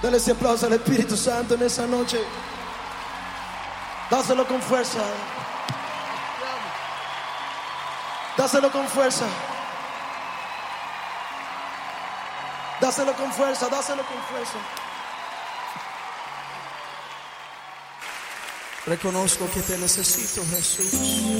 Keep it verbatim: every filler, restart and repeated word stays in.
Dale ese aplauso al Espíritu Santo en esa noche. Dáselo con fuerza. Dáselo con fuerza. Dáselo con fuerza, dáselo con fuerza. Reconozco que te necesito, Jesús.